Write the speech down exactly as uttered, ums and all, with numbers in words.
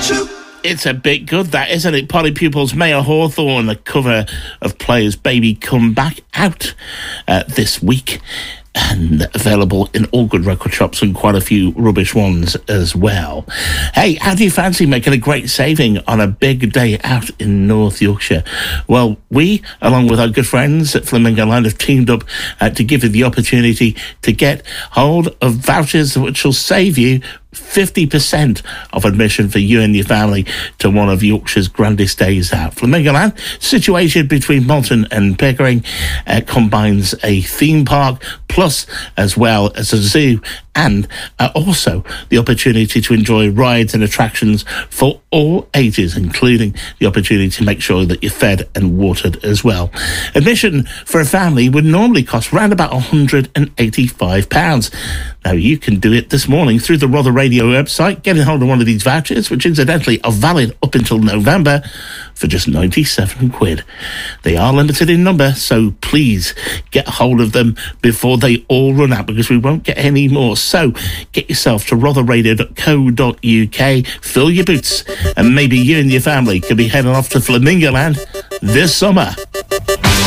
It's a bit good, that, isn't it? Polly Pupils, Mayor Hawthorne, the cover of Players' Baby, come back out uh, this week and available in all good record shops and quite a few rubbish ones as well. Hey, how do you fancy making a great saving on a big day out in North Yorkshire? Well, we, along with our good friends at Flamingo Land, have teamed up uh, to give you the opportunity to get hold of vouchers which will save you fifty percent of admission for you and your family to one of Yorkshire's grandest days out. Flamingo Land, situated between Malton and Pickering, uh, combines a theme park plus as well as a zoo and uh, also the opportunity to enjoy rides and attractions for all ages, including the opportunity to make sure that you're fed and watered as well. Admission for a family would normally cost around about one hundred eighty-five pounds. Now, you can do it this morning through the Rother Radio website, getting hold of one of these vouchers, which incidentally are valid up until November, for just ninety-seven quid. They are limited in number, so please get hold of them before they all run out, because we won't get any more. So get yourself to rother radio dot co dot uk, fill your boots, and maybe you and your family could be heading off to Flamingo Land this summer.